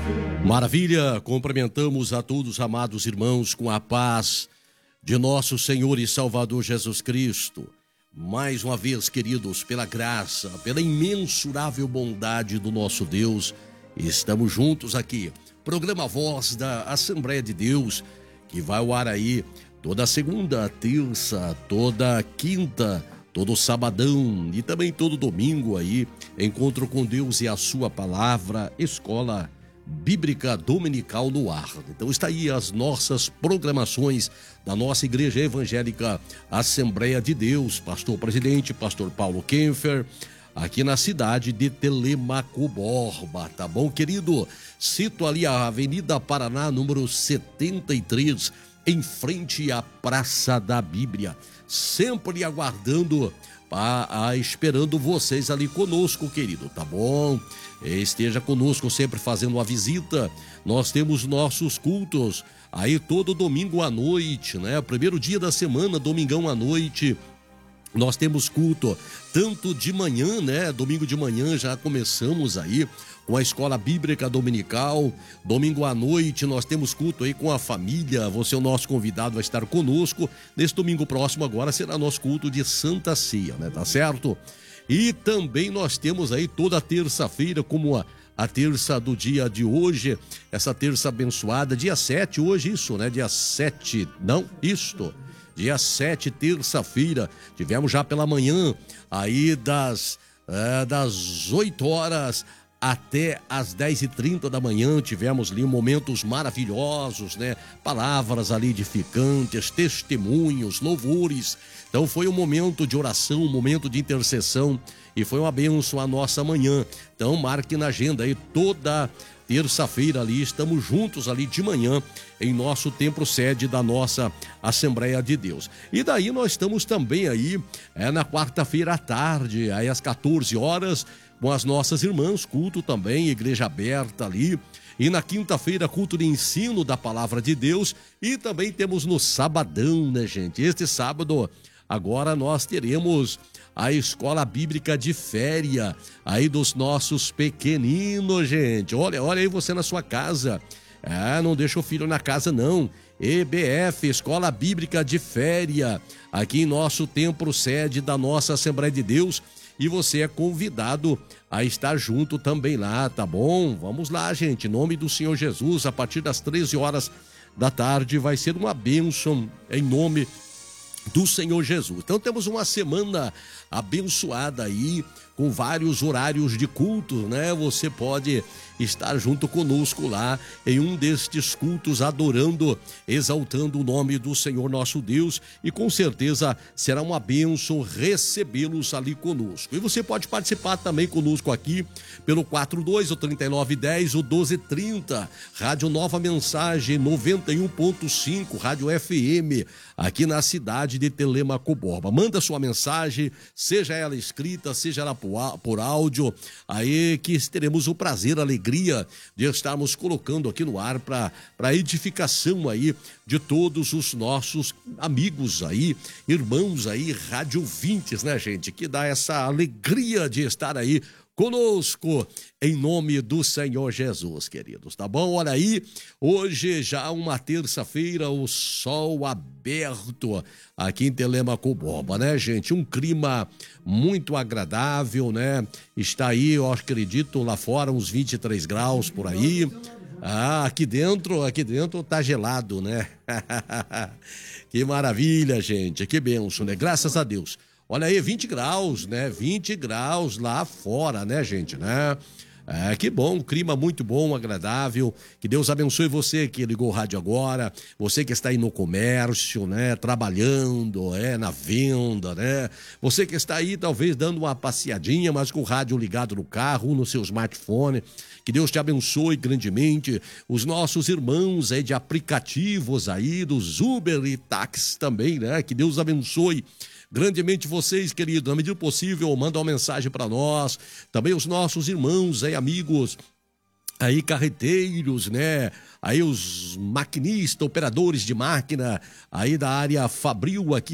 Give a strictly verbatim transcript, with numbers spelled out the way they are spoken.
Maravilha, cumprimentamos a todos, amados irmãos, com a paz de nosso Senhor e Salvador Jesus Cristo. Mais uma vez, queridos, pela graça, pela imensurável bondade do nosso Deus, estamos juntos aqui. Programa Voz da Assembleia de Deus, que vai ao ar aí toda segunda, terça, toda quinta, todo sabadão e também todo domingo aí. Encontro com Deus e a sua palavra, escola Bíblica Dominical no ar. Então está aí as nossas programações da nossa Igreja Evangélica Assembleia de Deus, pastor presidente, pastor Paulo Kempfer, aqui na cidade de Telêmaco Borba, tá bom, querido? Cito ali a Avenida Paraná, número setenta e três, em frente à Praça da Bíblia, sempre aguardando, a, a, esperando vocês ali conosco, querido, tá bom? Esteja conosco sempre fazendo uma visita. Nós temos nossos cultos aí todo domingo à noite, né? Primeiro dia da semana, domingão à noite, nós temos culto tanto de manhã, né? Domingo de manhã já começamos aí com a Escola Bíblica Dominical. Domingo à noite nós temos culto aí com a família. Você é o nosso convidado, vai estar conosco. Nesse domingo próximo agora será nosso culto de Santa Ceia, né? Tá certo? E também nós temos aí toda terça-feira, como a, a terça do dia de hoje, essa terça abençoada, dia sete, hoje isso, né? Dia sete, não, isto, dia sete, terça-feira, tivemos já pela manhã, aí das, é, das oito horas até às dez e trinta da manhã, tivemos ali momentos maravilhosos, né? Palavras ali edificantes, testemunhos, louvores. Então foi um momento de oração, um momento de intercessão e foi uma bênção a nossa manhã. Então marque na agenda aí toda terça-feira ali, estamos juntos ali de manhã em nosso templo sede da nossa Assembleia de Deus. E daí nós estamos também aí é, na quarta-feira à tarde, aí às quatorze horas, com as nossas irmãs, culto também, igreja aberta ali. E na quinta-feira, culto de ensino da palavra de Deus. E também temos no sabadão, né, gente? Este sábado, agora nós teremos a escola bíblica de féria aí dos nossos pequeninos, gente. Olha, olha aí você na sua casa. Ah, não deixa o filho na casa, não. E B F, Escola Bíblica de Féria, aqui em nosso templo sede da nossa Assembleia de Deus. E você é convidado a estar junto também lá, tá bom? Vamos lá, gente, em nome do Senhor Jesus, a partir das treze horas da tarde vai ser uma bênção em nome do Senhor Jesus. Então temos uma semana abençoada aí, com vários horários de culto, né? Você pode estar junto conosco lá em um destes cultos, adorando, exaltando o nome do Senhor nosso Deus, e com certeza será uma bênção recebê-los ali conosco. E você pode participar também conosco aqui pelo quatro dois, o trinta e nove dez, o doze trinta, Rádio Nova Mensagem noventa e um ponto cinco, Rádio F M, aqui na cidade de Telêmaco Borba. Manda sua mensagem, seja ela escrita, seja ela por áudio, aí que teremos o prazer, a alegria de estarmos colocando aqui no ar para para edificação aí de todos os nossos amigos aí, irmãos aí, rádio ouvintes, né, gente, que dá essa alegria de estar aí conosco, em nome do Senhor Jesus, queridos, tá bom? Olha aí, hoje já uma terça-feira, o sol aberto aqui em Telêmaco Borba, né, gente? Um clima muito agradável, né? Está aí, eu acredito, lá fora uns vinte e três graus por aí. Ah, aqui dentro, aqui dentro tá gelado, né? Que maravilha, gente, que bênção, né? Graças a Deus. Olha aí, vinte graus, né? vinte graus lá fora, né, gente, né? É, que bom, clima muito bom, agradável. Que Deus abençoe você que ligou o rádio agora, você que está aí no comércio, né, trabalhando, é, na venda, né? Você que está aí talvez dando uma passeadinha, mas com o rádio ligado no carro, no seu smartphone. Que Deus te abençoe grandemente. Os nossos irmãos aí de aplicativos aí, dos Uber e táxis também, né? Que Deus abençoe grandemente vocês, queridos. Na medida do possível, manda uma mensagem para nós. Também os nossos irmãos aí, amigos, aí carreteiros, né? Aí os maquinistas, operadores de máquina, aí da área fabril aqui